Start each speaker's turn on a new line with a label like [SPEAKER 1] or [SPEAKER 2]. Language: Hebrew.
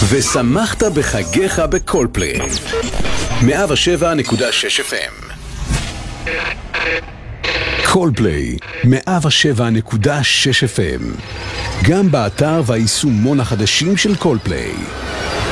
[SPEAKER 1] ושמחת בחגיך בקולפליי 107.6 FM. קולפליי 107.6 FM, גם באתר והיישומון החדשים של קולפליי.